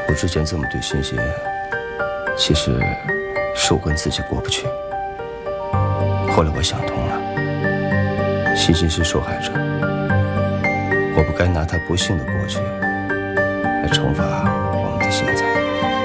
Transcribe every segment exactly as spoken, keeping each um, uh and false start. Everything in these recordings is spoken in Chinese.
我之前这么对欣欣，其实是我跟自己过不去。后来我想通了，欣欣是受害者，我不该拿她不幸的过去来惩罚我们的现在。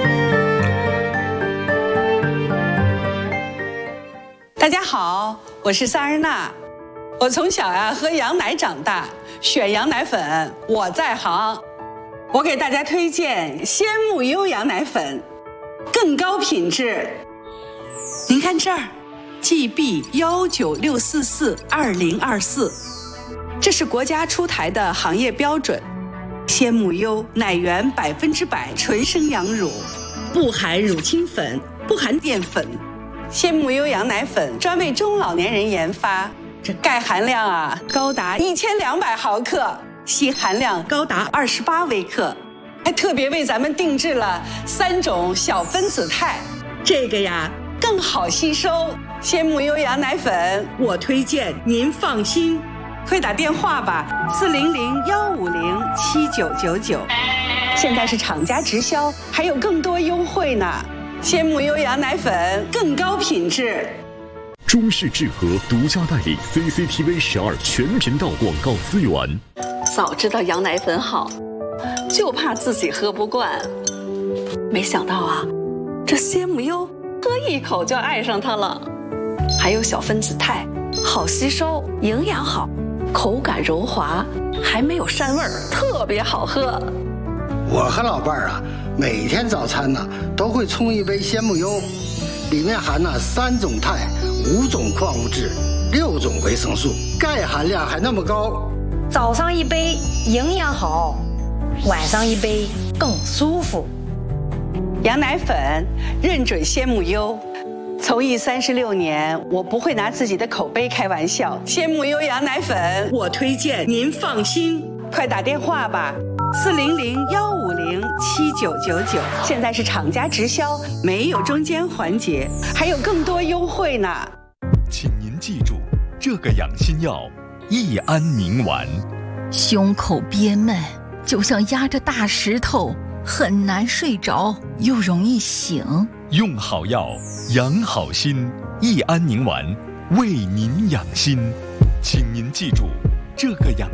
大家好，我是萨日娜。我从小呀喝羊奶长大，选羊奶粉我在行。我给大家推荐鲜木优羊奶粉，更高品质。您看这儿 ，G B 幺九六四四二零二四，这是国家出台的行业标准。鲜木优奶源百分之百纯生羊乳，不含乳清粉，不含淀粉。鲜木优羊奶粉专为中老年人研发。这钙含量啊高达一千两百毫克，硒含量高达二十八微克，还特别为咱们定制了三种小分子肽，这个呀更好吸收。鲜木优羊奶粉，我推荐您放心，快打电话吧，四零零幺五零七九九九，现在是厂家直销，还有更多优惠呢。鲜木优羊奶粉更高品质。 中式智和独家代理 C C T V 十二全频道广告资源。 早知道羊奶粉好，就怕自己喝不惯。没想到啊，这鲜木优喝一口就爱上它了。还有小分子肽，好吸收，营养好，口感柔滑，还没有膻味儿，特别好喝。 我和老伴儿啊，每天早餐呢都会冲一杯鲜木优，里面含了三种肽。五种矿物质，六种维生素，钙含量还那么高。 早上一杯营养好，晚上一杯更舒服。 羊奶粉认准鲜木优，从艺三十六年，我不会拿自己的口碑开玩笑。鲜木优羊奶粉，我推荐您放心，快打电话吧，四零零幺五零七九九九，现在是厂家直销，没有中间环节，还有更多优惠呢。 请您记住，这个养心药益安宁丸。 胸口憋闷，就像压着大石头，很难睡着，又容易醒。 用好药，养好心，益安宁丸为您养心。请您记住，这个养